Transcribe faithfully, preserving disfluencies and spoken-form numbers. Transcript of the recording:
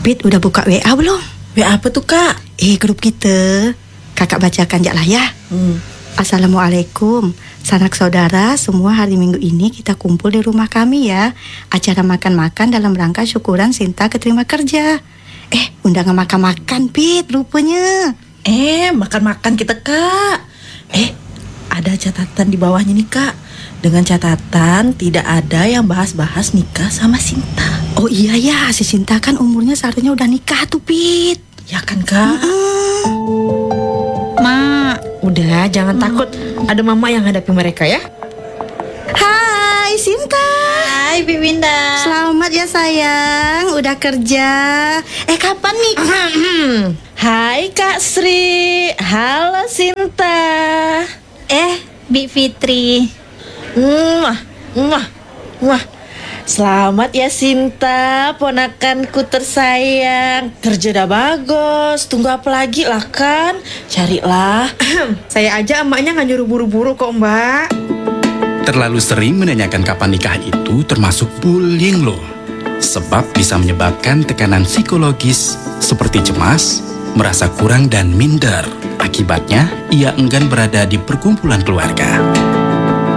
Pit, udah buka W A belum? W A apa tuh, Kak? Eh, grup kita. Kakak bacakan jak lah ya. Hmm. Assalamualaikum. Sanak saudara, semua hari Minggu ini kita kumpul di rumah kami ya. Acara makan-makan dalam rangka syukuran Sinta keterima kerja. Eh, undangan makan-makan, Pit, rupanya. Eh, makan-makan kita, Kak. Eh, ada catatan di bawahnya nih, Kak. Dengan catatan tidak ada yang bahas-bahas nikah sama Sinta. Oh iya ya, si Sinta kan umurnya seharusnya udah nikah tuh, Pit. Ya kan, Kak? Mak, udah jangan hmm. takut. Ada mama yang hadapi mereka ya. Hai Sinta. Hai Bi Winda. Selamat ya sayang, udah kerja. Eh kapan nih? Hai Kak Sri. Halo Sinta. Eh Bi Fitri. Mwah, mwah, mwah. Selamat ya Sinta, ponakanku tersayang. Kerja udah bagus, tunggu apa lagi lah kan? Carilah. Saya aja emaknya gak nyuruh buru-buru kok Mbak. Terlalu sering menanyakan kapan nikah itu termasuk bullying loh. Sebab bisa menyebabkan tekanan psikologis seperti cemas, merasa kurang dan minder. Akibatnya, ia enggan berada di perkumpulan keluarga.